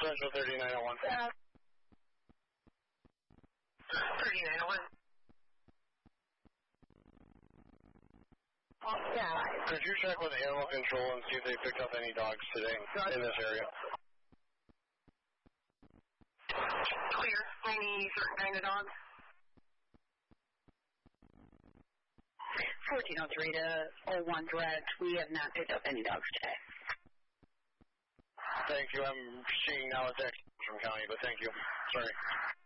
Central 3901. 3901. Yeah. Could you check with animal control and see if they picked up any dogs today in this area? Clear. Any certain kind of dogs? 1403 to 01 direct. We have not picked up any dogs today. Thank you. I'm seeing now a text from county, but thank you. Sorry.